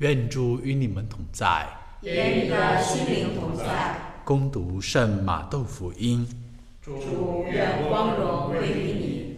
愿主与你们同在， 也与你的心灵同在。 恭读圣马窦福音。 主，愿光荣归于你。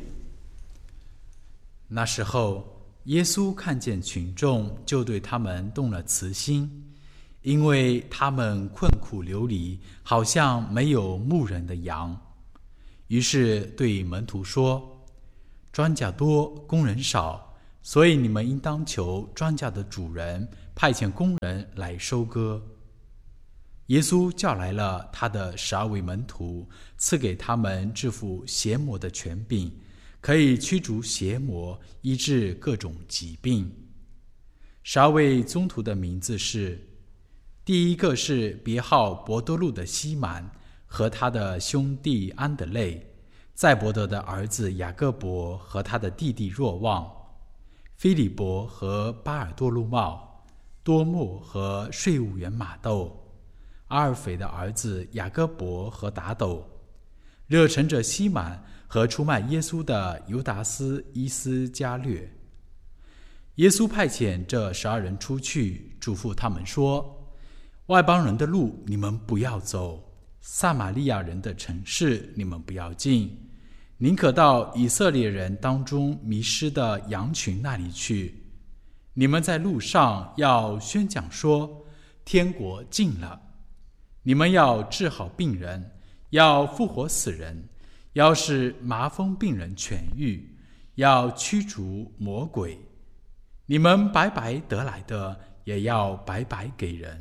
那时候，耶稣看见群众，就对他们动了慈心，因为他们困苦流离，好像没有牧人的羊。于是对门徒说：庄稼多，工人少，所以你们应当求庄稼的主人派遣工人来收割。耶稣叫来了他的12位门徒，赐给他们治服邪魔的权柄，可以驱逐邪魔，医治各种疾病。12位宗徒的名字是：第一个是别号伯多禄的西满和他的兄弟安德肋，载伯德的儿子雅各伯和他的弟弟若望，腓利伯和巴尔多禄茂，多默和税务员马窦，阿尔斐的儿子雅各伯和达斗，热诚者西满和出卖耶稣的犹达斯伊斯加略。耶稣派遣这12人出去，嘱咐他们说：外邦人的路你们不要走，撒玛利亚人的城市你们不要进，宁可到以色列人当中迷失的羊群那里去。你们在路上要宣讲说，天国近了。你们要治好病人，要复活死人，要使麻风病人痊愈，要驱逐魔鬼。你们白白得来的，也要白白给人。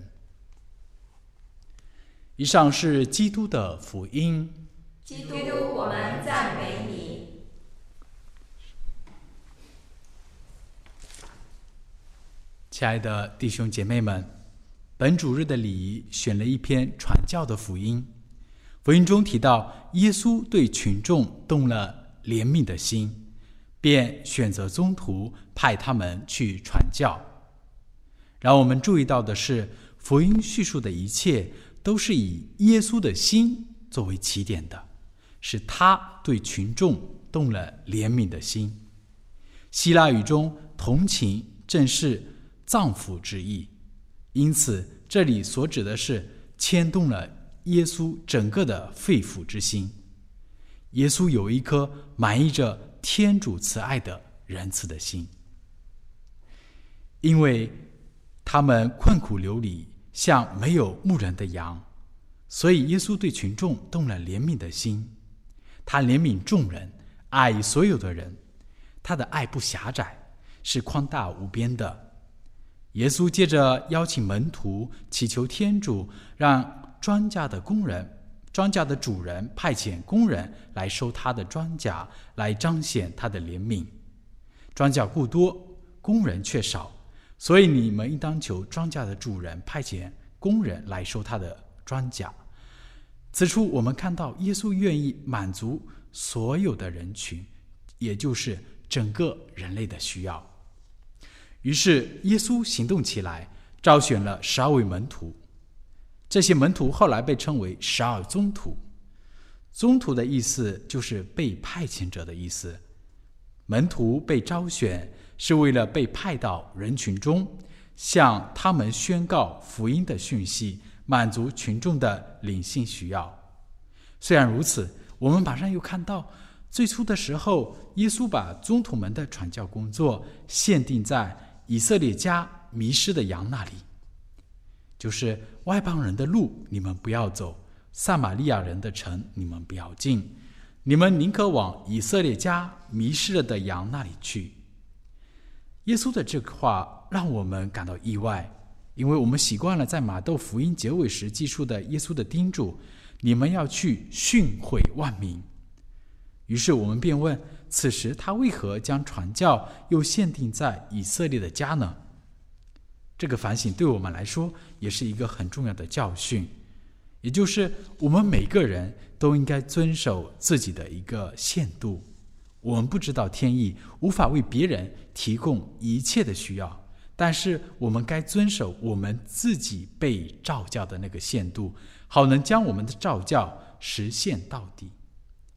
以上是基督的福音。 基督，我们赞美你。 亲爱的弟兄姐妹们，本主日的礼仪选了一篇传教的福音。福音中提到，耶稣对群众动了怜悯的心，便选择宗徒派他们去传教。让我们注意到的是，福音叙述的一切都是以耶稣的心作为起点的，是他对群众动了怜悯的心。希腊语中同情正是脏腑之意，因此这里所指的是牵动了耶稣整个的肺腑之心。耶稣有一颗满溢着天主慈爱的仁慈的心，因为他们困苦流离，像没有牧人的羊，所以耶稣对群众动了怜悯的心。他怜悯众人，爱所有的人，他的爱不狭窄，是宽大无边的。耶稣接着邀请门徒祈求天主让庄稼的主人派遣工人来收他的庄稼，来彰显他的怜悯。庄稼故多，工人却少，所以你们应当求庄稼的主人派遣工人来收他的庄稼。此处我们看到耶稣愿意满足所有的人群，也就是整个人类的需要。于是耶稣行动起来，召选了12位门徒。这些门徒后来被称为12宗徒。宗徒的意思就是被派遣者的意思。门徒被招选是为了被派到人群中，向他们宣告福音的讯息，满足群众的灵性需要。虽然如此，我们马上又看到最初的时候，耶稣把宗徒们的传教工作限定在以色列家迷失的羊那里，就是外邦人的路你们不要走，撒玛利亚人的城你们不要进，你们宁可往以色列家迷失了的羊那里去。耶稣的这个话让我们感到意外，因为我们习惯了在马窦福音结尾时记述的耶稣的叮嘱：你们要去训诲万民。于是我们便问，此时他为何将传教又限定在以色列的家呢？这个反省对我们来说也是一个很重要的教训，也就是我们每个人都应该遵守自己的一个限度。我们不知道天意，无法为别人提供一切的需要，但是我们该遵守我们自己被召教的那个限度，好能将我们的召教实现到底。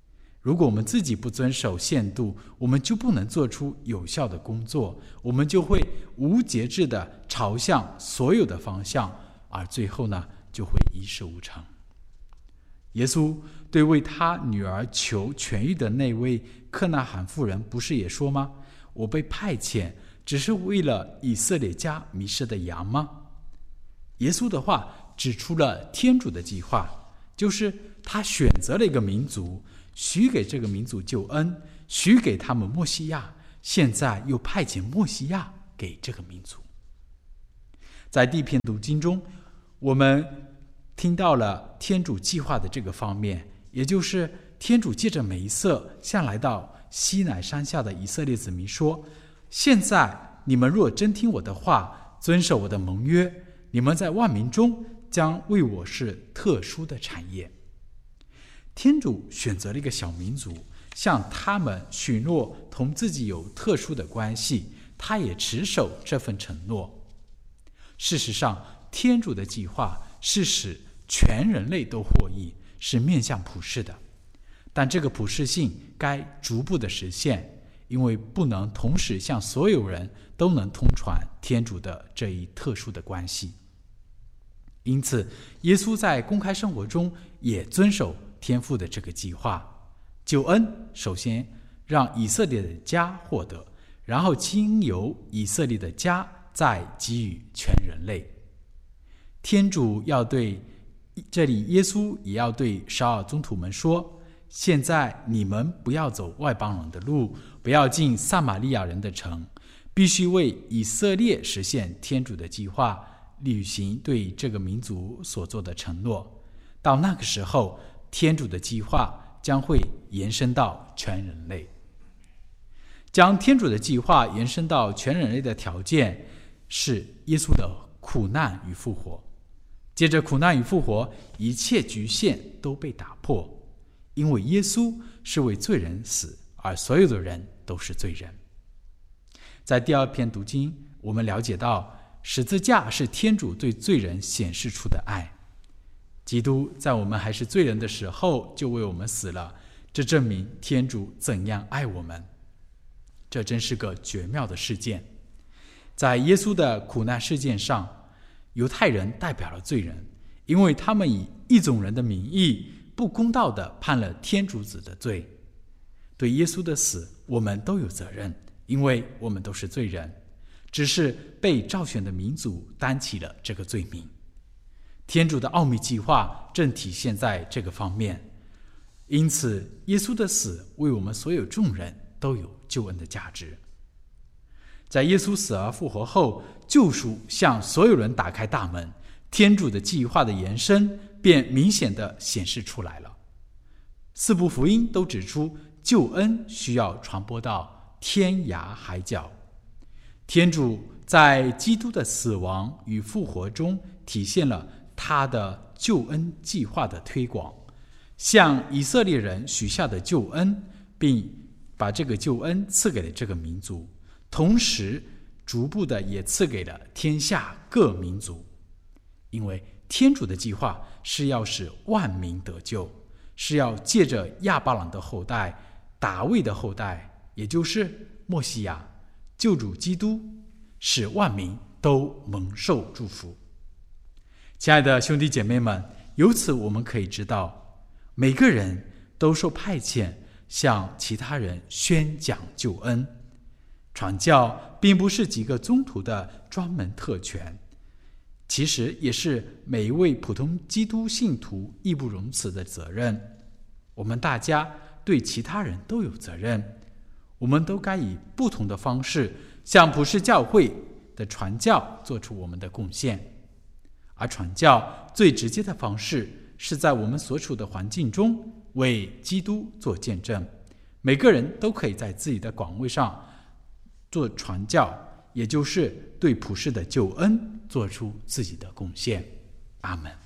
如果我们自己不遵守限度，我们就不能做出有效的工作，我们就会无节制地朝向所有的方向，而最后呢，就会一事无成。耶稣对为他女儿求痊愈的那位克纳罕妇人不是也说吗？我被派遣只是为了以色列家迷失的羊吗？耶稣的话指出了天主的计划，就是他选择了一个民族，许给这个民族救恩，许给他们默西亚，现在又派遣默西亚给这个民族。在第一篇读经中，我们听到了天主计划的这个方面，也就是天主借着梅瑟向来到西乃山下的以色列子民说，现在你们若真听我的话，遵守我的盟约，你们在万民中将为我是特殊的产业。天主选择了一个小民族，向他们许诺同自己有特殊的关系，他也持守这份承诺。事实上，天主的计划是使全人类都获益，是面向普世的，但这个普世性该逐步的实现，因为不能同时向所有人都能通传天主的这一特殊的关系。因此，耶稣在公开生活中也遵守天父的这个计划。救恩首先让以色列的家获得，然后经由以色列的家再给予全人类。天主要对这里，耶稣也要对12宗徒们说，现在你们不要走外邦人的路，不要进撒玛利亚人的城，必须为以色列实现天主的计划，履行对这个民族所做的承诺。到那个时候，天主的计划将会延伸到全人类。将天主的计划延伸到全人类的条件是耶稣的苦难与复活。借着苦难与复活，一切局限都被打破，因为耶稣是为罪人死，而所有的人都是罪人。在第二篇读经，我们了解到十字架是天主对罪人显示出的爱。基督在我们还是罪人的时候就为我们死了，这证明天主怎样爱我们。这真是个绝妙的事件。在耶稣的苦难事件上，犹太人代表了罪人，因为他们以异种人的名义不公道地判了天主子的罪。对耶稣的死，我们都有责任，因为我们都是罪人，只是被召选的民族担起了这个罪名。天主的奥秘计划正体现在这个方面，因此耶稣的死为我们所有众人都有救恩的价值。在耶稣死而复活后，救赎向所有人打开大门，天主的计划的延伸便明显地显示出来了。四部福音都指出，救恩需要传播到天涯海角。天主在基督的死亡与复活中体现了他的救恩计划的推广，向以色列人许下的救恩，并把这个救恩赐给了这个民族，同时逐步的也赐给了天下各民族。因为天主的计划是要使万民得救，是要借着亚巴郎的后代、大卫的后代，也就是默西亚救主基督，使万民都蒙受祝福。亲爱的兄弟姐妹们，由此我们可以知道，每个人都受派遣向其他人宣讲救恩。传教并不是几个宗徒的专门特权，其实也是每一位普通基督信徒义不容辞的责任。我们大家对其他人都有责任，我们都该以不同的方式向普世教会的传教做出我们的贡献。而传教最直接的方式是在我们所处的环境中为基督做见证。每个人都可以在自己的岗位上做传教，也就是对普世的救恩做出自己的贡献。阿们。